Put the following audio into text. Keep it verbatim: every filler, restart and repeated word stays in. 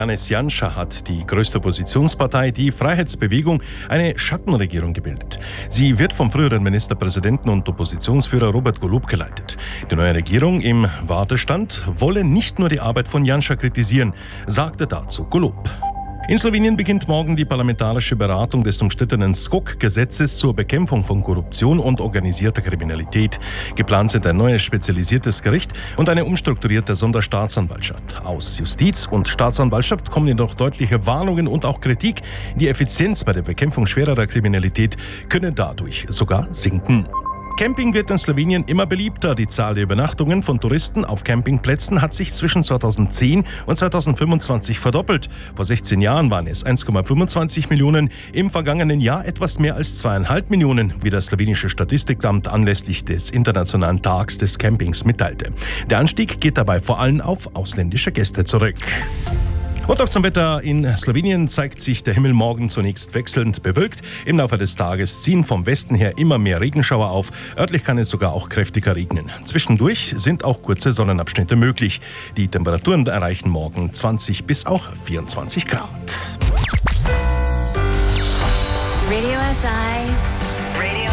Janez Janša hat die größte Oppositionspartei, die Freiheitsbewegung, eine Schattenregierung gebildet. Sie wird vom früheren Ministerpräsidenten und Oppositionsführer Robert Golob geleitet. Die neue Regierung im Wartestand wolle nicht nur die Arbeit von Janša kritisieren, sagte dazu Golob. In Slowenien beginnt morgen die parlamentarische Beratung des umstrittenen S K O K-Gesetzes zur Bekämpfung von Korruption und organisierter Kriminalität. Geplant sind ein neues spezialisiertes Gericht und eine umstrukturierte Sonderstaatsanwaltschaft. Aus Justiz und Staatsanwaltschaft kommen jedoch deutliche Warnungen und auch Kritik. Die Effizienz bei der Bekämpfung schwererer Kriminalität könne dadurch sogar sinken. Camping wird in Slowenien immer beliebter. Die Zahl der Übernachtungen von Touristen auf Campingplätzen hat sich zwischen zweitausendzehn und zweitausendfünfundzwanzig verdoppelt. Vor sechzehn Jahren waren es eins Komma fünfundzwanzig Millionen, im vergangenen Jahr etwas mehr als zweieinhalb Millionen, wie das slowenische Statistikamt anlässlich des Internationalen Tags des Campings mitteilte. Der Anstieg geht dabei vor allem auf ausländische Gäste zurück. Und auch zum Wetter. In Slowenien zeigt sich der Himmel morgen zunächst wechselnd bewölkt. Im Laufe des Tages ziehen vom Westen her immer mehr Regenschauer auf. Örtlich kann es sogar auch kräftiger regnen. Zwischendurch sind auch kurze Sonnenabschnitte möglich. Die Temperaturen erreichen morgen zwanzig bis auch vierundzwanzig Grad. Radio S I. Radio